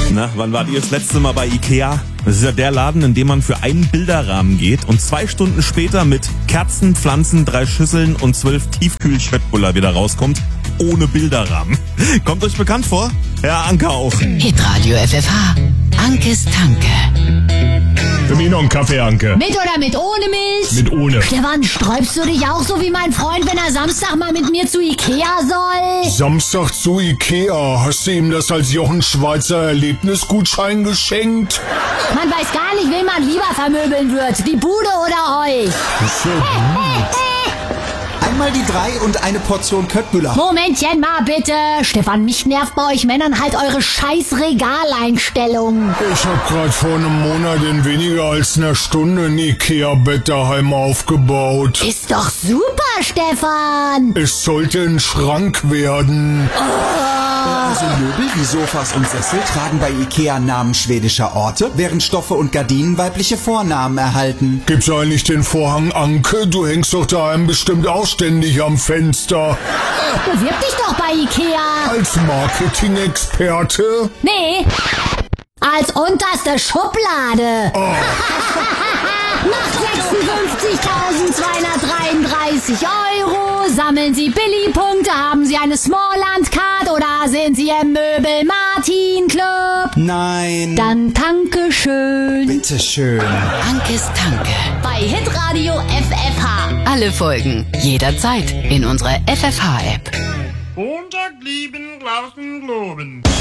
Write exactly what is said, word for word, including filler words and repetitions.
Na, wann wart ihr das letzte Mal bei Ikea? Das ist ja der Laden, in dem man für einen Bilderrahmen geht und zwei Stunden später mit Kerzen, Pflanzen, drei Schüsseln und zwölf Tiefkühl-Schöttbuller wieder rauskommt. Ohne Bilderrahmen. Kommt euch bekannt vor? Ja, Anke auch. Hitradio F F H. Ankes Tanke. Für mich noch einen Kaffee, Anke. Mit oder mit ohne Milch? Mit ohne. Stefan, sträubst du dich auch so wie mein Freund, wenn er Samstag mal mit mir zu Ikea soll? Samstag zu Ikea. Hast du ihm das als Jochen Schweizer Erlebnisgutschein geschenkt? Man weiß gar nicht, wen man lieber vermöbeln wird. Die Bude oder euch. So gut. Einmal die drei und eine Portion Köttbüller. Momentchen mal bitte. Stefan, mich nervt bei euch Männern halt eure scheiß Regaleinstellung. Ich hab grad vor einem Monat in weniger als einer Stunde ein Ikea-Bett daheim aufgebaut. Ist doch super, Stefan. Es sollte ein Schrank werden. Also Möbel wie Sofas und Sessel tragen bei Ikea Namen schwedischer Orte, während Stoffe und Gardinen weibliche Vornamen erhalten. Gibt's eigentlich den Vorhang, Anke? Du hängst doch daheim bestimmt auch ständig am Fenster. Bewirb dich doch bei Ikea. Als Marketing-Experte? Nee, als unterste Schublade. Oh. Nach sechsundfünfzigtausendzweihundertdreiunddreißig Euro sammeln Sie Billy-Punkte, haben Sie eine Smallland-Card oder sind Sie im Möbel-Martin-Club? Nein. Dann danke schön. Bitteschön. Ankes Tanke. Bei Hitradio F F H. Alle Folgen jederzeit in unserer F F H-App. Montag lieben, Glauben, Globen.